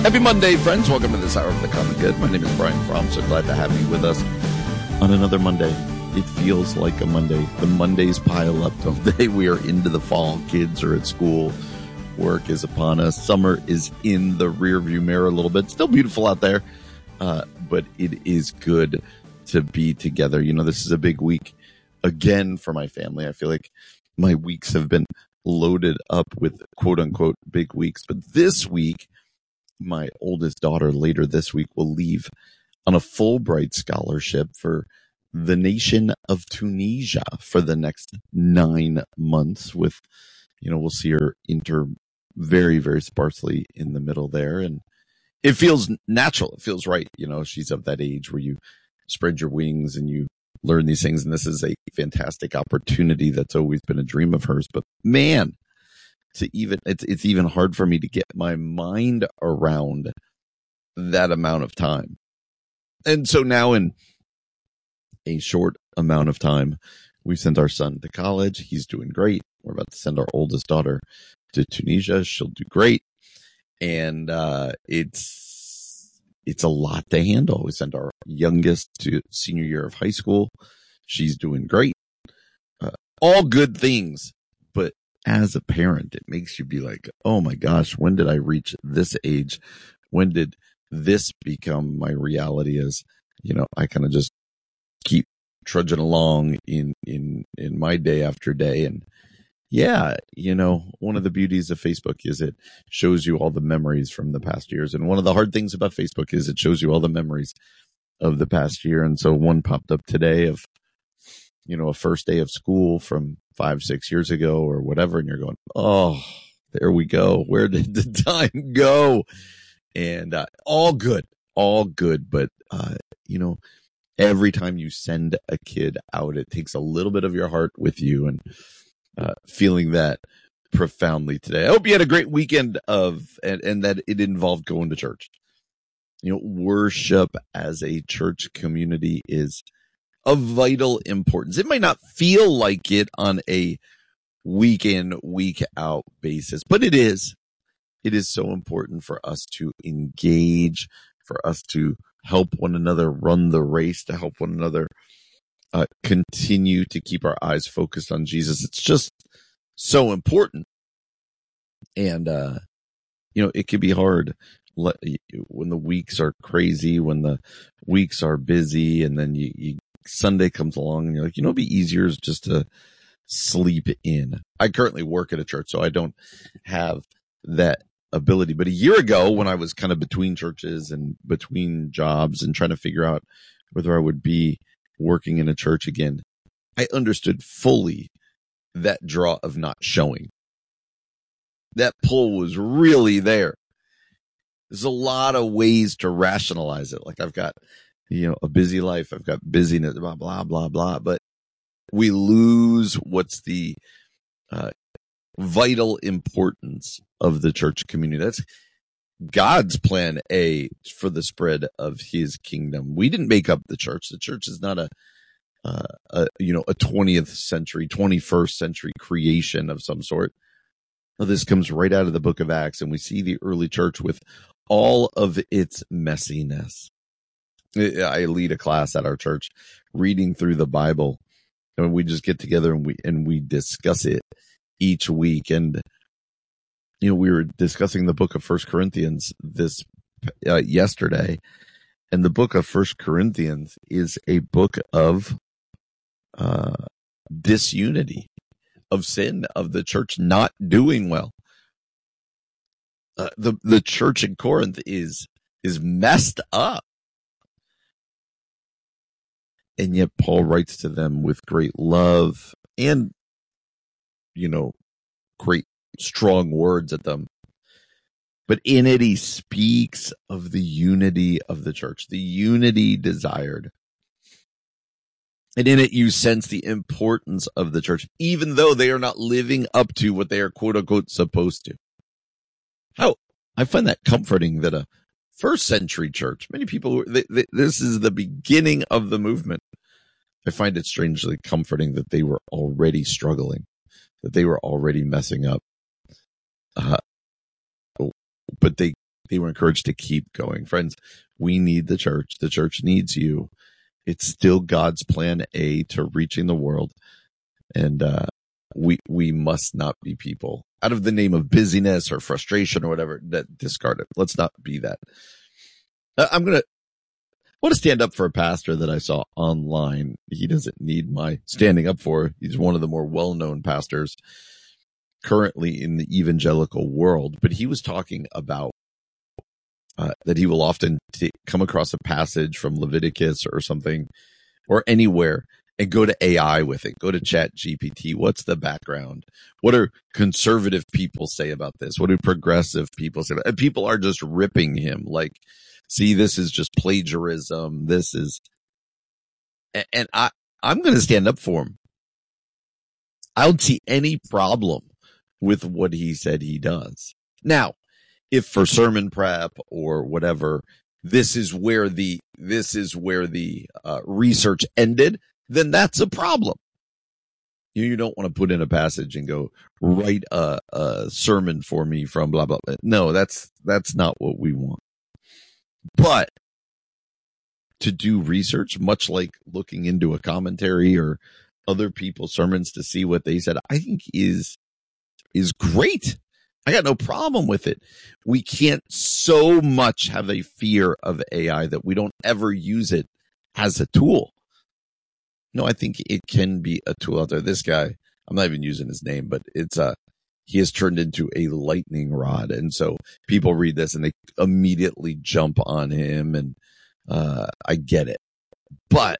Happy Monday, friends. Welcome to this hour of the Common Good. My name is Brian Fromm. So glad to have you with us on another Monday. It feels like a Monday. The Mondays pile up, don't they? We are into the fall. Kids are at school. Work is upon us. Summer is in the rearview mirror a little bit. Still beautiful out there, but it is good to be together. You know, this is a big week again for my family. I feel like my weeks have been loaded up with quote-unquote big weeks. But this week, my oldest daughter later this week will leave on a Fulbright scholarship for the nation of Tunisia for the next 9 months with, you know, we'll see her enter very, very sparsely in the middle there. And it feels natural. It feels right. You know, she's of that age where you spread your wings and you learn these things. And this is a fantastic opportunity that's always been a dream of hers. But man, it's even hard for me to get my mind around that amount of time. And so now in a short amount of time, we sent our son to college. He's doing great. We're about to send our oldest daughter to Tunisia. She'll do great. And it's a lot to handle. We sent our youngest to senior year of high school. She's doing great. All good things. But as a parent, it makes you be like, oh my gosh, when did I reach this age? When did this become my reality? As, you know, I kind of just keep trudging along in my day after day. And yeah, you know, one of the beauties of Facebook is it shows you all the memories from the past years. And one of the hard things about Facebook is it shows you all the memories of the past year. And so one popped up today of, you know, a first day of school from 5-6 years ago or whatever. And you're going, oh, there we go. Where did the time go? And all good. But, you know, every time you send a kid out, it takes a little bit of your heart with you, and feeling that profoundly today. I hope you had a great weekend and that it involved going to church. You know, worship as a church community is of vital importance. It might not feel like it on a week in, week out basis, but it is. It is so important for us to engage, for us to help one another run the race, to help one another continue to keep our eyes focused on Jesus. It's just so important. And, you know, it can be hard when the weeks are crazy, when the weeks are busy, and then Sunday comes along and you're like, you know, it'd be easier just to sleep in. I currently work at a church, so I don't have that ability. But a year ago, when I was kind of between churches and between jobs and trying to figure out whether I would be working in a church again, I understood fully that draw of not showing. That pull was really there. There's a lot of ways to rationalize it. Like, I've got, you know, a busy life. I've got busyness, blah, blah, blah, blah. But we lose what's the vital importance of the church community. That's God's plan A for the spread of his kingdom. We didn't make up the church. The church is not a 20th century, 21st century creation of some sort. Well, this comes right out of the book of Acts, and we see the early church with all of its messiness. I lead a class at our church reading through the Bible, and we just get together and we discuss it each week. And, you know, we were discussing the book of 1 Corinthians yesterday, and the book of 1 Corinthians is a book of disunity, of sin, of the church not doing well. The church in Corinth is messed up. And yet Paul writes to them with great love and, you know, great strong words at them. But in it, he speaks of the unity of the church, the unity desired. And in it, you sense the importance of the church, even though they are not living up to what they are, quote unquote, supposed to. How I find that comforting that a first century church, many people, this is the beginning of the movement. I find it strangely comforting that they were already struggling, that they were already messing up. But they they were encouraged to keep going. Friends, we need the church. The church needs you. It's still God's plan A to reaching the world. And we must not be people out of the name of busyness or frustration or whatever that discard it. Let's not be that. I want to stand up for a pastor that I saw online. He doesn't need my standing up for. He's one of the more well-known pastors currently in the evangelical world. But he was talking about that he will often come across a passage from Leviticus or something or anywhere and go to AI with it. Go to ChatGPT. What's the background? What do conservative people say about this? What do progressive people say about it? And people are just ripping him like, see, this is just plagiarism. This is, and I'm going to stand up for him. I don't see any problem with what he said he does. Now, if for sermon prep or whatever, this is where the research ended, then that's a problem. You don't want to put in a passage and go write a sermon for me from blah, blah, blah. No, that's not what we want. But to do research, much like looking into a commentary or other people's sermons to see what they said, I think is great. I got no problem with it. We can't so much have a fear of AI that we don't ever use it as a tool. No, I think it can be a tool out there. This guy, I'm not even using his name, but he has turned into a lightning rod. And so people read this and they immediately jump on him, and I get it. But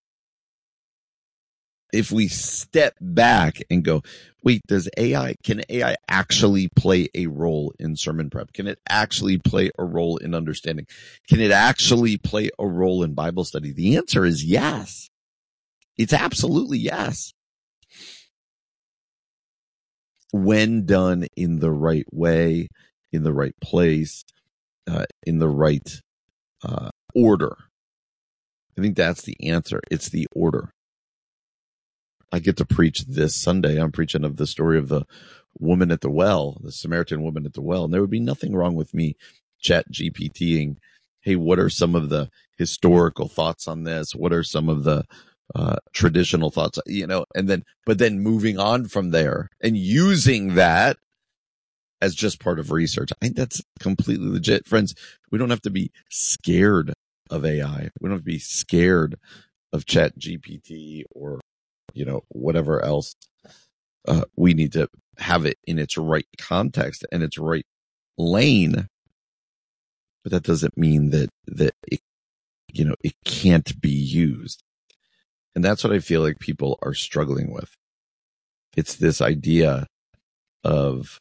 if we step back and go, wait, can AI actually play a role in sermon prep? Can it actually play a role in understanding? Can it actually play a role in Bible study? The answer is yes. It's absolutely yes. When done in the right way, in the right place, in the right order. I think that's the answer. It's the order. I get to preach this Sunday. I'm preaching of the story of the woman at the well, the Samaritan woman at the well. And there would be nothing wrong with me ChatGPTing, hey, what are some of the historical thoughts on this? What are some of the traditional thoughts, but then moving on from there and using that as just part of research. I think that's completely legit. Friends, we don't have to be scared of AI. We don't have to be scared of ChatGPT or, whatever else. We need to have it in its right context and its right lane. But that doesn't mean that it, it can't be used. And that's what I feel like people are struggling with. It's this idea of,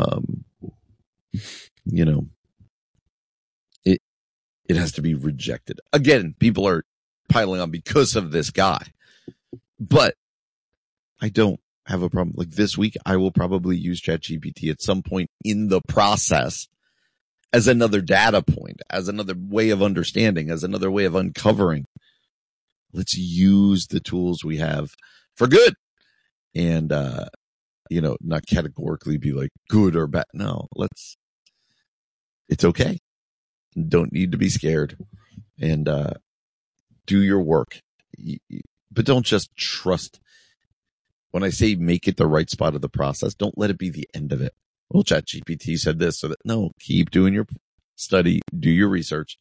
it has to be rejected. Again, people are piling on because of this guy. But I don't have a problem. Like this week, I will probably use ChatGPT at some point in the process as another data point, as another way of understanding, as another way of uncovering. Let's use the tools we have for good and, not categorically be like good or bad. No, it's okay. Don't need to be scared and, do your work, but don't just trust. When I say make it the right spot of the process, don't let it be the end of it. Well, ChatGPT said this, so that no, keep doing your study, do your research.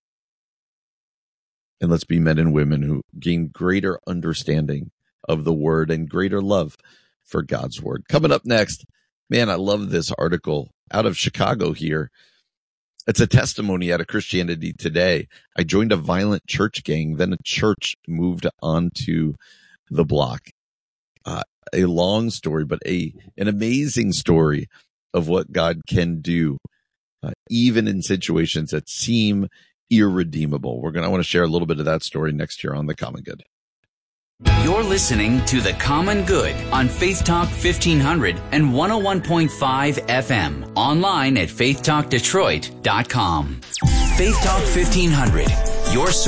And let's be men and women who gain greater understanding of the word and greater love for God's word. Coming up next, man, I love this article out of Chicago here. It's a testimony out of Christianity Today. I joined a violent church gang, then a church moved onto the block. A long story, but an amazing story of what God can do, even in situations that seem irredeemable. I want to share a little bit of that story next year on The Common Good. You're listening to The Common Good on Faith Talk 1500 and 101.5 FM. Online at faithtalkdetroit.com. Faith Talk 1500, your